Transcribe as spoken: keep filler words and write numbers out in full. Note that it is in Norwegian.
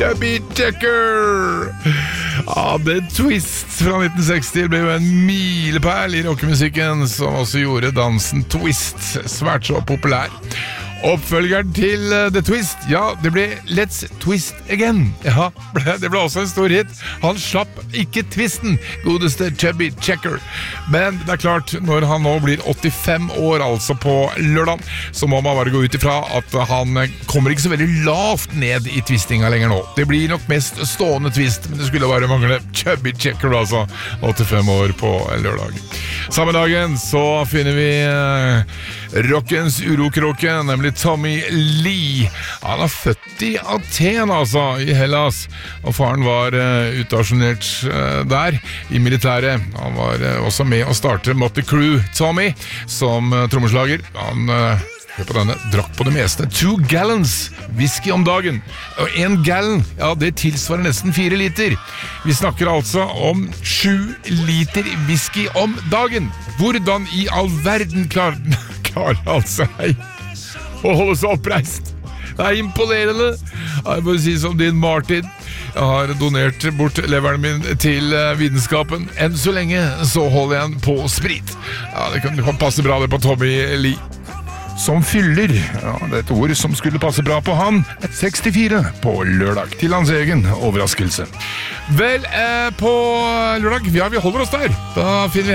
Chubby Checker. Ja, The Twist fra nitten seksti ble jo en milepæl i rockemusikken, som også gjorde dansen twist svært så populær. Oppfølgeren til The Twist, ja, det ble Let's Twist Again. Ja, det ble også en stor hit. Han slapp ikke twisten, godeste Chubby Checker. Men det er klart, når han nå blir åttifem år, altså på lørdag, så må man bare gå ut ifra at han kommer ikke så veldig lavt ned i twistinga lenger nå. Det blir nok mest stående twist, men det skulle bare mangle Chubby Checker, altså, åttifem år på lørdag. Samme dagen så finner vi rockens urokråke, nemlig Tommy Lee. Han er født i Aten, altså, i Hellas, og faren var uh, utasjonert uh, der i militæret. Han var uh, også med å starte Motley Crue, Tommy, som uh, trommeslager. Han uh, hør på denne, drakk på det meste. Two gallons whisky om dagen. Og en gallon, ja, det tilsvarer nesten fire liter. Vi snakker altså om sju liter whisky om dagen. Hvordan i all verden klarer, klarer han seg å holde seg oppreist? Det er imponerende. Jeg må si som din Martin. Jeg har donert bort leveren min til vitenskapen. Enn så lenge så holder jeg den på sprit. Ja, det kan, det kan passe bra det på Tommy Lee. Som fyller, ja, det er et ord som skulle passe bra på han, sekstifire på lørdag, til hans egen overraskelse. Vel, eh, på lørdag, ja, vi holder oss der. Da finner vi